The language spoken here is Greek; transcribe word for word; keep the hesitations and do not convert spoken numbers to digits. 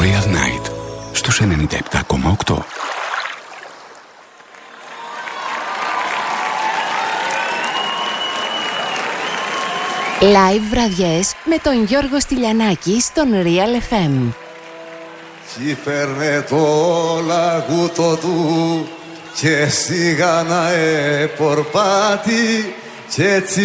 Royal Night στους ενενήντα επτά κόμμα οκτώ. Live βραδιές με τον Γιώργο Στυλιανάκη στον Real εφ εμ. Κι παίρνε το λαγούτο του και σιγά να επορπάτη κι έτσι